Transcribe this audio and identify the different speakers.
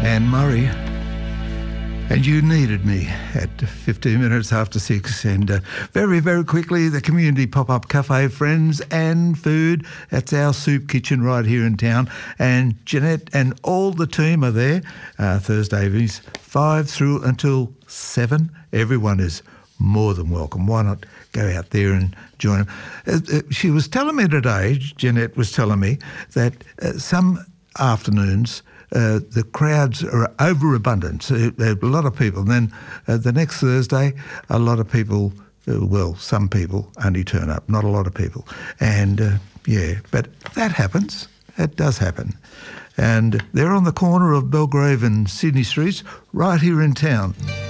Speaker 1: Anne Murray. And you needed me at 15 minutes after 6. And very, very quickly, the Community Pop-Up Cafe, Friends and Food. That's our soup kitchen right here in town. And Jeanette and all the team are there Thursday evenings, 5 through until 7. Everyone is more than welcome. Why not go out there and join them? She was telling me today, Jeanette was telling me, that some afternoons the crowds are overabundant. So a lot of people. And then the next Thursday, a lot of people, some people only turn up, not a lot of people. And, but that happens. That does happen. And they're on the corner of Belgrave and Sydney Streets, right here in town.